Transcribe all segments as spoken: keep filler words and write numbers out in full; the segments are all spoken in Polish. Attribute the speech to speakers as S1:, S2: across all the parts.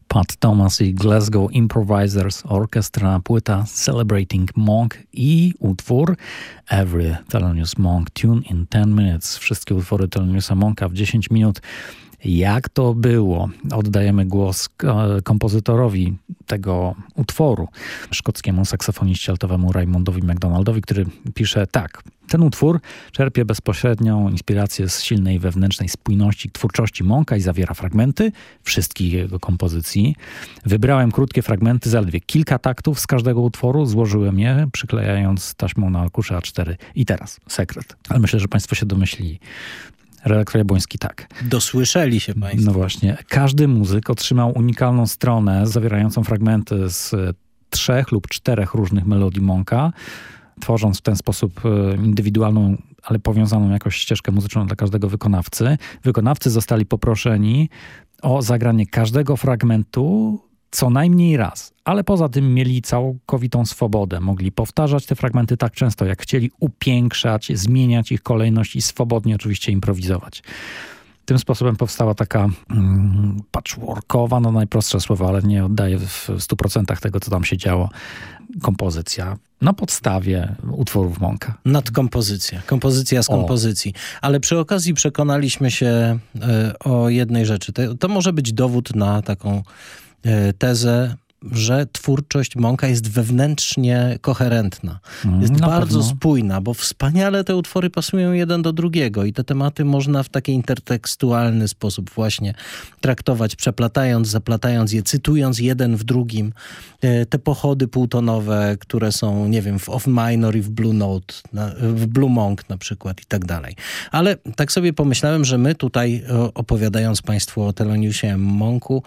S1: Pat Thomas i Glasgow Improvisers Orchestra, płyta Celebrating Monk i utwór Every Thelonious Monk Tune in ten minutes. Wszystkie utwory Theloniousa Monka w dziesięć minut. Jak to było? Oddajemy głos kompozytorowi tego utworu, szkockiemu saksofoniście altowemu Raymondowi McDonaldowi, który pisze tak. Ten utwór czerpie bezpośrednią inspirację z silnej wewnętrznej spójności twórczości Monka i zawiera fragmenty wszystkich jego kompozycji. Wybrałem krótkie fragmenty, zaledwie kilka taktów z każdego utworu, złożyłem je, przyklejając taśmą na arkusze A cztery. I teraz sekret. Ale myślę, że państwo się domyślili. Redaktor Jabłoński tak.
S2: Dosłyszeli się państwo.
S1: No właśnie. Każdy muzyk otrzymał unikalną stronę zawierającą fragmenty z trzech lub czterech różnych melodii Monka, tworząc w ten sposób indywidualną, ale powiązaną jakoś ścieżkę muzyczną dla każdego wykonawcy. Wykonawcy zostali poproszeni o zagranie każdego fragmentu co najmniej raz, ale poza tym mieli całkowitą swobodę. Mogli powtarzać te fragmenty tak często, jak chcieli, upiększać, zmieniać ich kolejność i swobodnie oczywiście improwizować. Tym sposobem powstała taka mm, patchworkowa, no najprostsze słowo, ale nie oddaje w stu procentach tego, co tam się działo, kompozycja na podstawie utworów Monka.
S2: Nadkompozycja. Kompozycja z kompozycji. O. Ale przy okazji przekonaliśmy się y, o jednej rzeczy. To, to może być dowód na taką y, tezę, że twórczość Monka jest wewnętrznie koherentna. Jest
S1: Na
S2: bardzo
S1: pewno.
S2: spójna, bo wspaniale te utwory pasują jeden do drugiego i te tematy można w taki intertekstualny sposób właśnie traktować, przeplatając, zaplatając je, cytując jeden w drugim. Te pochody półtonowe, które są, nie wiem, w Off Minor i w Blue Note, w Blue Monk na przykład i tak dalej. Ale tak sobie pomyślałem, że my tutaj, opowiadając państwu o Theloniousie Monku,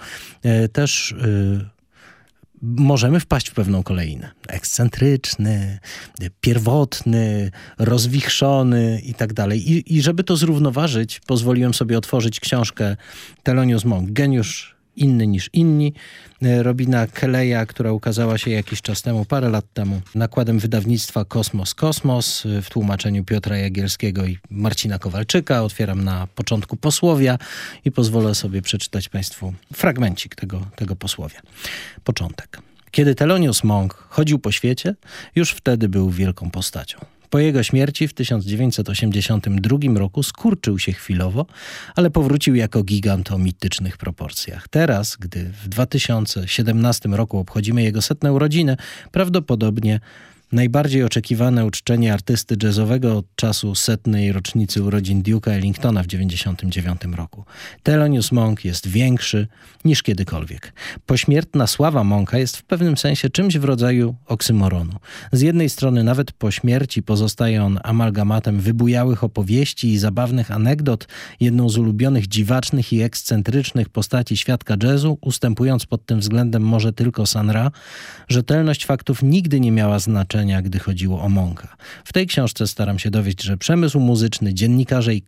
S2: też możemy wpaść w pewną kolejnę. Ekscentryczny, pierwotny, rozwichrzony i tak dalej. I, I żeby to zrównoważyć, pozwoliłem sobie otworzyć książkę Thelonious Monk, Geniusz inny niż inni, Robina Kelleya, która ukazała się jakiś czas temu, parę lat temu, nakładem wydawnictwa Kosmos Kosmos w tłumaczeniu Piotra Jagielskiego i Marcina Kowalczyka. Otwieram na początku posłowia i pozwolę sobie przeczytać państwu fragmencik tego, tego posłowia. Początek. Kiedy Thelonious Monk chodził po świecie, już wtedy był wielką postacią. Po jego śmierci w tysiąc dziewięćset osiemdziesiątym drugim roku skurczył się chwilowo, ale powrócił jako gigant o mitycznych proporcjach. Teraz, gdy w dwa tysiące siedemnastym roku obchodzimy jego setne urodziny, prawdopodobnie najbardziej oczekiwane uczczenie artysty jazzowego od czasu setnej rocznicy urodzin Duke'a Ellingtona w dziewięćdziesiątym dziewiątym roku. Thelonious Monk jest większy niż kiedykolwiek. Pośmiertna sława Monka jest w pewnym sensie czymś w rodzaju oksymoronu. Z jednej strony nawet po śmierci pozostaje on amalgamatem wybujałych opowieści i zabawnych anegdot, jedną z ulubionych dziwacznych i ekscentrycznych postaci świadka jazzu, ustępując pod tym względem może tylko Sun Ra. Rzetelność faktów nigdy nie miała znaczenia, gdy chodziło o Monka. W tej książce staram się dowieść, że przemysł muzyczny, dziennikarze i